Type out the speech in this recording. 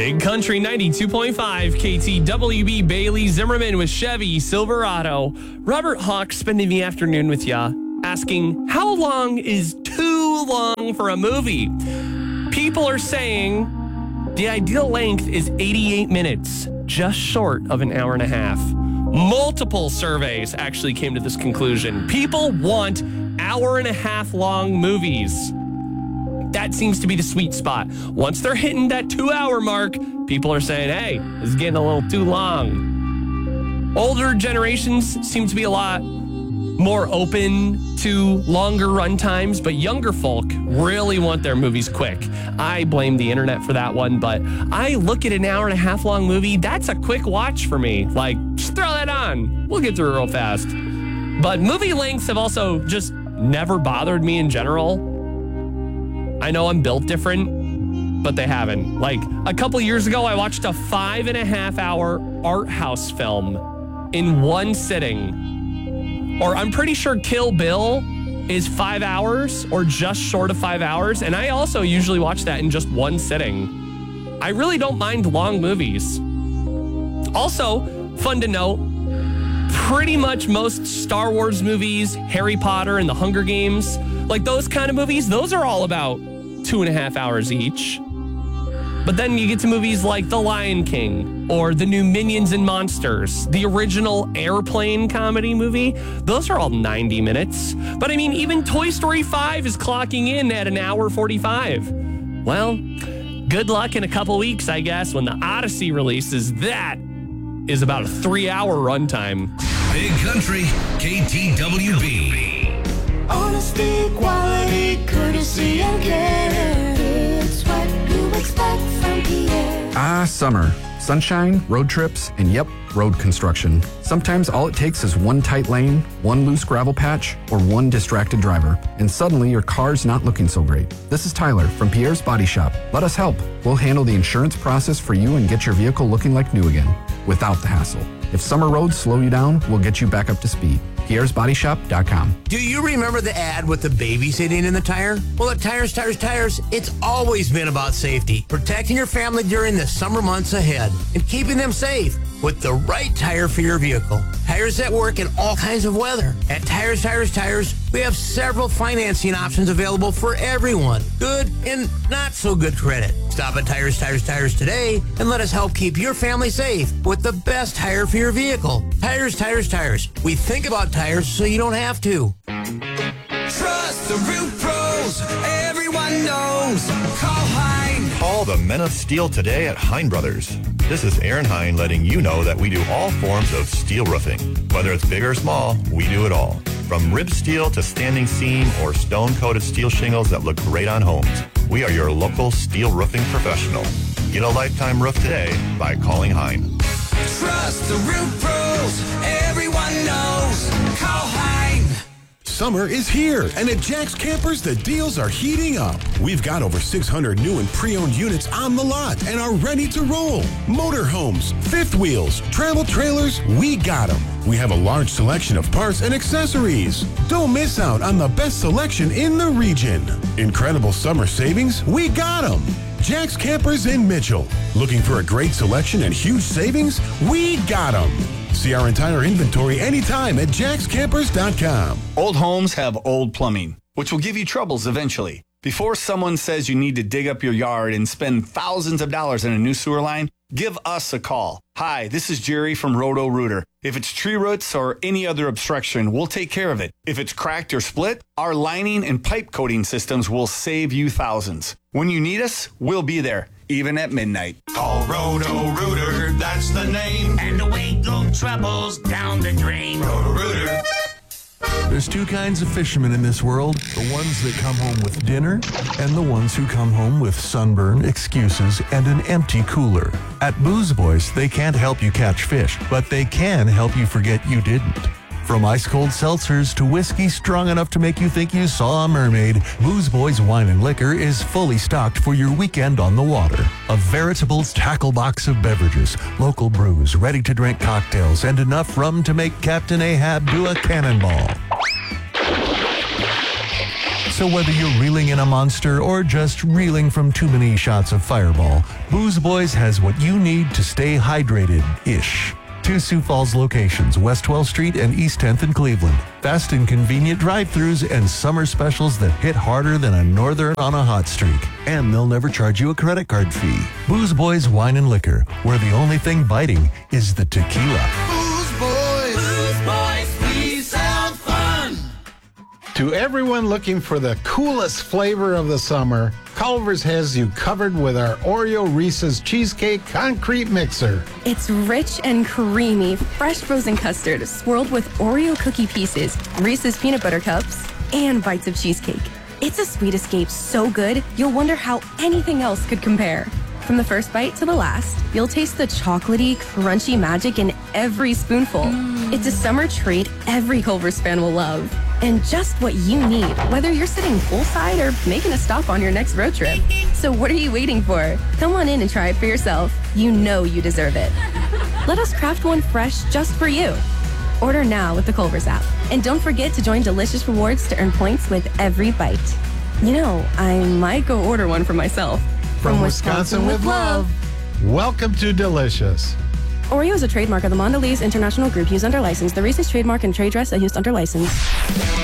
Big Country 92.5 KTWB Bailey Zimmerman with Chevy Silverado. Robert Hawk spending the afternoon with ya, asking how long is too long for a movie? People are saying the ideal length is 88 minutes, just short of an hour and a half. Multiple surveys actually came to this conclusion. People want hour and a half long movies. That seems to be the sweet spot. Once they're hitting that 2-hour mark, people are saying, hey, this is getting a little too long. Older generations seem to be a lot more open to longer run times, but younger folk really want their movies quick. I blame the internet for that one, but I look at an hour and a half long movie, that's a quick watch for me. Like, just throw that on. We'll get through it real fast. But movie lengths have also just never bothered me in general. I know I'm built different, but they haven't. Like, a couple years ago, I watched a 5.5-hour art house film in one sitting. Or I'm pretty sure Kill Bill is 5 hours or just short of 5 hours. And I also usually watch that in just one sitting. I really don't mind long movies. Also, fun to note, pretty much most Star Wars movies, Harry Potter and the Hunger Games, like those kind of movies, those are all about 2.5 hours each. But then you get to movies like The Lion King or the new Minions and Monsters, the original Airplane comedy movie. Those are all 90 minutes. But I mean, even Toy Story 5 is clocking in at an hour 45. Well, good luck in a couple weeks, I guess, when the Odyssey releases. That is about a 3-hour runtime. Big Country, KTWB. Honesty, quality, courtesy, and care. It's what you expect from Pierre. Ah, summer. Sunshine, road trips, and yep, road construction. Sometimes all it takes is one tight lane, one loose gravel patch, or one distracted driver, and suddenly your car's not looking so great. This is Tyler from Pierre's Body Shop. Let us help. We'll handle the insurance process for you and get your vehicle looking like new again, without the hassle. If summer roads slow you down, we'll get you back up to speed. Pierre'sBodyShop.com. Do you remember the ad with the baby sitting in the tire? Well, at Tires, it's always been about safety. Protecting your family during the summer months ahead and keeping them safe with the right tire for your vehicle. Tires that work in all kinds of weather. At Tires, we have several financing options available for everyone. Good and not so good credit. Stop at Tires today and let us help keep your family safe with the best tire for your vehicle. Tires. We think about tires so you don't have to. Trust the Root Pros. Everyone knows. Call Hein. Call the men of steel today at Hein Brothers. This is Aaron Hein letting you know that we do all forms of steel roofing. Whether it's big or small, we do it all. From rib steel to standing seam or stone-coated steel shingles that look great on homes, we are your local steel roofing professional. Get a lifetime roof today by calling Hein. Trust the Root Pros. Everyone knows. Call Hein. Summer is here, and at Jack's Campers, the deals are heating up. We've got over 600 new and pre-owned units on the lot and are ready to roll. Motorhomes, fifth wheels, travel trailers, we got them. We have a large selection of parts and accessories. Don't miss out on the best selection in the region. Incredible summer savings, we got them. Jack's Campers in Mitchell. Looking for a great selection and huge savings? We got them. See our entire inventory anytime at jackscampers.com. Old homes have old plumbing, which will give you troubles eventually. Before someone says you need to dig up your yard and spend thousands of dollars on a new sewer line, give us a call. Hi, this is Jerry from Roto-Rooter. If it's tree roots or any other obstruction, we'll take care of it. If it's cracked or split, our lining and pipe coating systems will save you thousands. When you need us, we'll be there, even at midnight. Call Roto-Rooter, that's the name. And away go troubles down the drain. Roto-Rooter. There's two kinds of fishermen in this world. The ones that come home with dinner and the ones who come home with sunburn, excuses, and an empty cooler. At Booze Boys, they can't help you catch fish, but they can help you forget you didn't. From ice-cold seltzers to whiskey strong enough to make you think you saw a mermaid, Booze Boys Wine and Liquor is fully stocked for your weekend on the water. A veritable tackle box of beverages, local brews, ready-to-drink cocktails, and enough rum to make Captain Ahab do a cannonball. So whether you're reeling in a monster or just reeling from too many shots of Fireball, Booze Boys has what you need to stay hydrated-ish. 2 Sioux Falls locations, West 12th Street and East 10th in Cleveland. Fast and convenient drive-thrus and summer specials that hit harder than a northern on a hot streak. And they'll never charge you a credit card fee. Booze Boys Wine and Liquor, where the only thing biting is the tequila. Booze Boys, we sound fun. To everyone looking for the coolest flavor of the summer, Culver's has you covered with our Oreo Reese's Cheesecake Concrete Mixer. It's rich and creamy, fresh frozen custard swirled with Oreo cookie pieces, Reese's peanut butter cups, and bites of cheesecake. It's a sweet escape so good, you'll wonder how anything else could compare. From the first bite to the last, you'll taste the chocolatey, crunchy magic in every spoonful. It's a summer treat every Culver's fan will love. And just what you need, whether you're sitting poolside or making a stop on your next road trip. So what are you waiting for? Come on in and try it for yourself. You know you deserve it. Let us craft one fresh just for you. Order now with the Culver's app. And don't forget to join Delicious Rewards to earn points with every bite. You know, I might go order one for myself. From Wisconsin with love. Welcome to Delicious. Oreo is a trademark of the Mondelez International Group used under license. The Reese's trademark and trade dress are used under license.